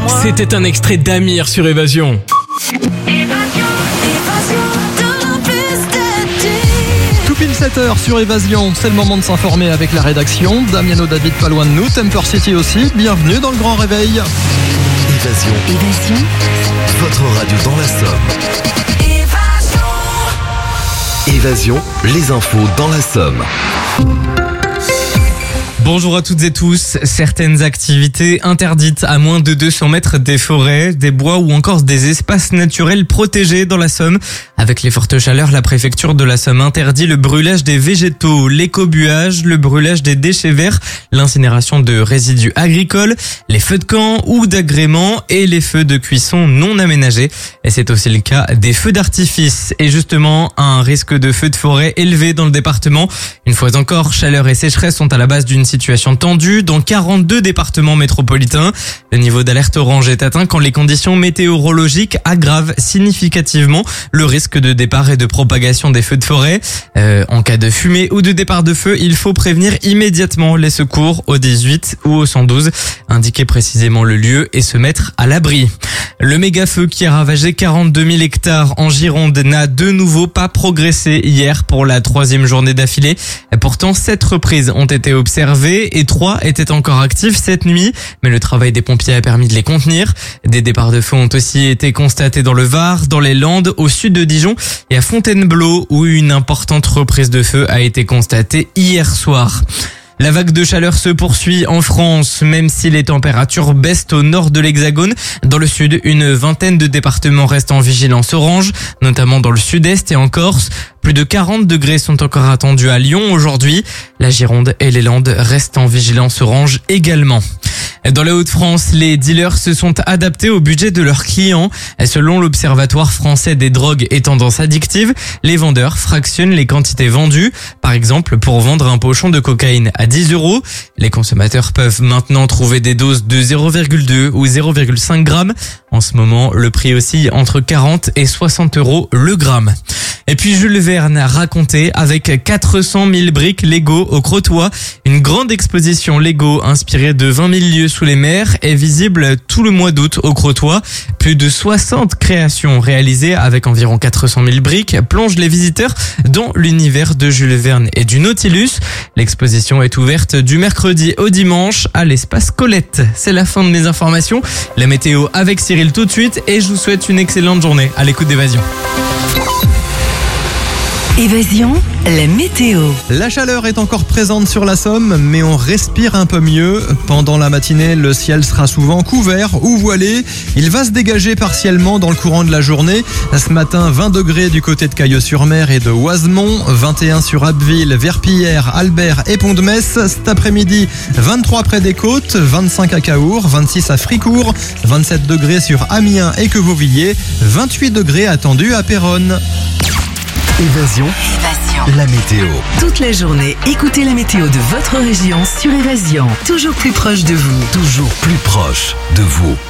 C'était un extrait d'Amir sur Évasion. Tout pile 7h sur Évasion, c'est le moment de s'informer avec la rédaction. Damiano David pas loin de nous, Temper City aussi, bienvenue dans le Grand Réveil. Évasion. Votre radio dans la Somme. Évasion, les infos dans la Somme. Bonjour à toutes et tous. Certaines activités interdites à moins de 200 mètres des forêts, des bois ou encore des espaces naturels protégés dans la Somme. Avec les fortes chaleurs, la préfecture de la Somme interdit le brûlage des végétaux, l'écobuage, le brûlage des déchets verts, l'incinération de résidus agricoles, les feux de camp ou d'agrément et les feux de cuisson non aménagés. Et c'est aussi le cas des feux d'artifice. Et justement, un risque de feu de forêt élevé dans le département. Une fois encore, chaleur et sécheresse sont à la base d'une situation tendue dans 42 départements métropolitains. Le niveau d'alerte orange est atteint quand les conditions météorologiques aggravent significativement le risque de départ et de propagation des feux de forêt. En cas de fumée ou de départ de feu, il faut prévenir immédiatement les secours au 18 ou au 112, indiquer précisément le lieu et se mettre à l'abri. Le méga-feu qui a ravagé 42 000 hectares en Gironde n'a de nouveau pas progressé hier pour la 3e journée d'affilée. Pourtant, 7 reprises ont été observées et 3 étaient encore actifs cette nuit, mais le travail des pompiers a permis de les contenir. Des départs de feu ont aussi été constatés dans le Var, dans les Landes, au sud de Dijon et à Fontainebleau où une importante reprise de feu a été constatée hier soir. La vague de chaleur se poursuit en France, même si les températures baissent au nord de l'Hexagone. Dans le sud, une vingtaine de départements restent en vigilance orange, notamment dans le sud-est et en Corse. Plus de 40 degrés sont encore attendus à Lyon aujourd'hui. La Gironde et les Landes restent en vigilance orange également. Dans les Hauts-de-France, les dealers se sont adaptés au budget de leurs clients. Selon l'Observatoire français des drogues et tendances addictives, les vendeurs fractionnent les quantités vendues. Par exemple, pour vendre un pochon de cocaïne à 10 €, les consommateurs peuvent maintenant trouver des doses de 0,2 ou 0,5 grammes. En ce moment, le prix oscille entre 40 et 60 € le gramme. Et puis Jules Verne a raconté avec 400 000 briques Lego au Crotoy. Une grande exposition Lego inspirée de 20 000 lieux sous les mers est visible tout le mois d'août au Crotoy. Plus de 60 créations réalisées avec environ 400 000 briques plongent les visiteurs dans l'univers de Jules Verne et du Nautilus. L'exposition est ouverte du mercredi au dimanche à l'espace Colette. C'est la fin de mes informations. La météo avec Cyril tout de suite et je vous souhaite une excellente journée à l'écoute d'Évasion. Évasion, la météo. La chaleur est encore présente sur la Somme, mais on respire un peu mieux. Pendant la matinée, le ciel sera souvent couvert ou voilé. Il va se dégager partiellement dans le courant de la journée. Ce matin, 20 degrés du côté de Cailleux-sur-Mer et de Oisemont, 21 sur Abbeville, Verpillière, Albert et Pont-de-Metz. Cet après-midi, 23 près des côtes, 25 à Caours, 26 à Fricourt, 27 degrés sur Amiens et Quevauvillers, 28 degrés attendus à Péronne. Évasion, la météo. Toute la journée, écoutez la météo de votre région sur Évasion. Toujours plus proche de vous. Toujours plus proche de vous.